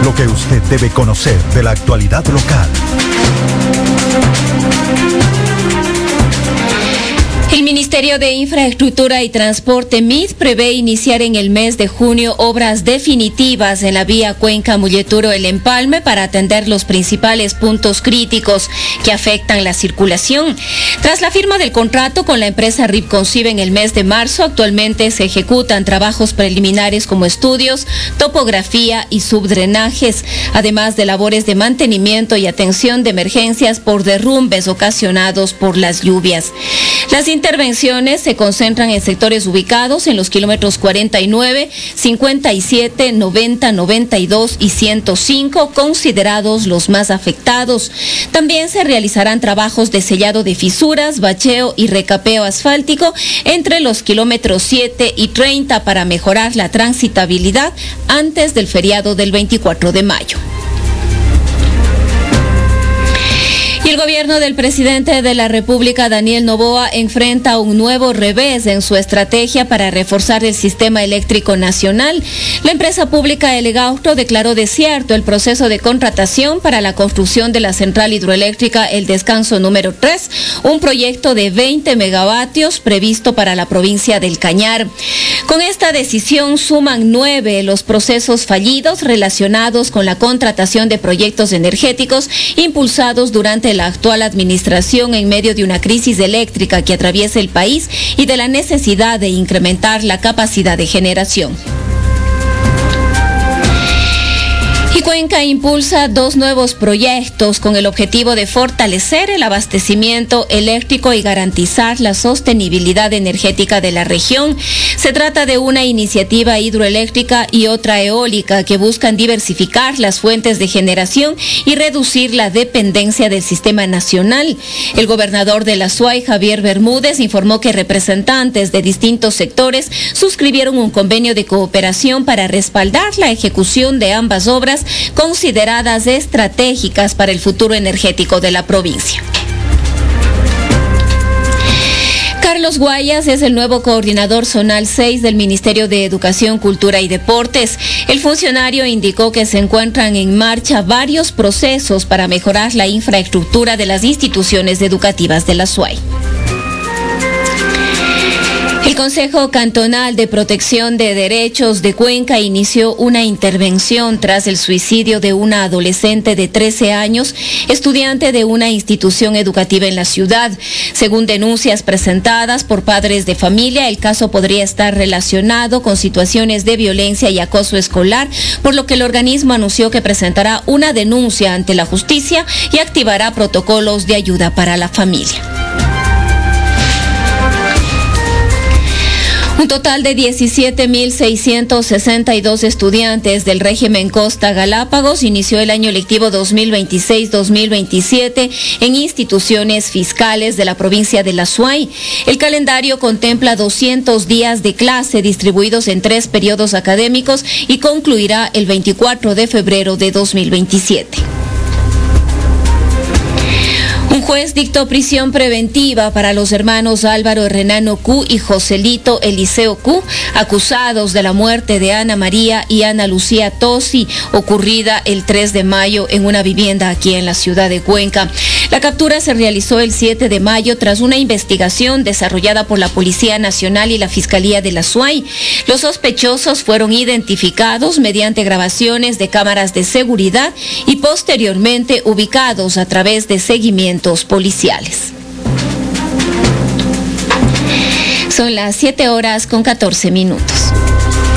lo que usted debe conocer de la actualidad local. El Ministerio de Infraestructura y Transporte MIT prevé iniciar en el mes de junio obras definitivas en la vía Cuenca-Mulleturo-El Empalme para atender los principales puntos críticos que afectan la circulación. Tras la firma del contrato con la empresa Ripconcibe en el mes de marzo, actualmente se ejecutan trabajos preliminares como estudios, topografía y subdrenajes, además de labores de mantenimiento y atención de emergencias por derrumbes ocasionados por las lluvias. Las intervenciones se concentran en sectores ubicados en los kilómetros 49, 57, 90, 92 y 105, considerados los más afectados. También se realizarán trabajos de sellado de fisuras, bacheo y recapeo asfáltico entre los kilómetros 7 y 30 para mejorar la transitabilidad antes del feriado del 24 de mayo. Y el gobierno del presidente de la República, Daniel Noboa, enfrenta un nuevo revés en su estrategia para reforzar el sistema eléctrico nacional. La empresa pública Elegauto declaró desierto el proceso de contratación para la construcción de la central hidroeléctrica El Descanso número 3, un proyecto de 20 megavatios previsto para la provincia del Cañar. Con esta decisión suman 9 los procesos fallidos relacionados con la contratación de proyectos energéticos impulsados durante la actual administración en medio de una crisis eléctrica que atraviesa el país y de la necesidad de incrementar la capacidad de generación. Y Cuenca impulsa 2 nuevos proyectos con el objetivo de fortalecer el abastecimiento eléctrico y garantizar la sostenibilidad energética de la región. Se trata de una iniciativa hidroeléctrica y otra eólica que buscan diversificar las fuentes de generación y reducir la dependencia del sistema nacional. El gobernador de la SUAY, Javier Bermúdez, informó que representantes de distintos sectores suscribieron un convenio de cooperación para respaldar la ejecución de ambas obras consideradas estratégicas para el futuro energético de la provincia. Carlos Guayas es el nuevo coordinador zonal 6 del Ministerio de Educación, Cultura y Deportes. El funcionario indicó que se encuentran en marcha varios procesos para mejorar la infraestructura de las instituciones educativas de la SUAY. El Consejo Cantonal de Protección de Derechos de Cuenca inició una intervención tras el suicidio de una adolescente de 13 años, estudiante de una institución educativa en la ciudad. Según denuncias presentadas por padres de familia, el caso podría estar relacionado con situaciones de violencia y acoso escolar, por lo que el organismo anunció que presentará una denuncia ante la justicia y activará protocolos de ayuda para la familia. Un total de 17.662 estudiantes del régimen Costa Galápagos inició el año lectivo 2026-2027 en instituciones fiscales de la provincia de la SUAY. El calendario contempla 200 días de clase distribuidos en 3 periodos académicos y concluirá el 24 de febrero de 2027. Un juez dictó prisión preventiva para los hermanos Álvaro Renano Q y Joselito Eliseo Q, acusados de la muerte de Ana María y Ana Lucía Tosi, ocurrida el 3 de mayo en una vivienda aquí en la ciudad de Cuenca. La captura se realizó el 7 de mayo tras una investigación desarrollada por la Policía Nacional y la Fiscalía de la SUAY. Los sospechosos fueron identificados mediante grabaciones de cámaras de seguridad y posteriormente ubicados a través de seguimientos policiales. Son las 7:14 minutos.